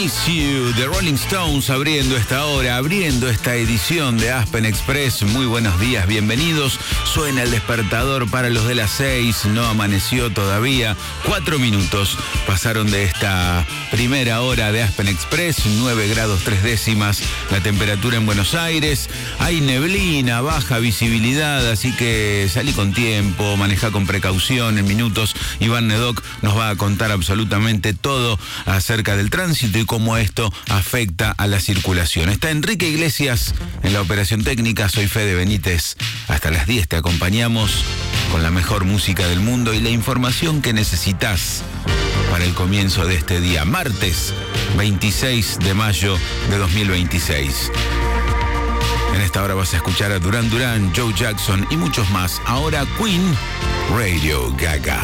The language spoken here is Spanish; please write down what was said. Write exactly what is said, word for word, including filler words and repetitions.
Miss You, de Rolling Stones, abriendo esta hora, abriendo esta edición de Aspen Express. Muy buenos días, bienvenidos. Suena el despertador para los de las seis, no amaneció todavía. Cuatro minutos pasaron de esta primera hora de Aspen Express, nueve grados tres décimas la temperatura en Buenos Aires. Hay neblina, baja visibilidad, así que salí con tiempo, manejá con precaución. En minutos Iván Nedoc nos va a contar absolutamente todo acerca del tránsito y cómo esto afecta a la circulación. Está Enrique Iglesias en la operación técnica, soy Fede Benítez. Hasta las diez te acompañamos con la mejor música del mundo y la información que necesitas para el comienzo de este día, martes veintiséis de mayo de dos mil veintiséis. En esta hora vas a escuchar a Duran Duran, Joe Jackson y muchos más. Ahora Queen, Radio Gaga.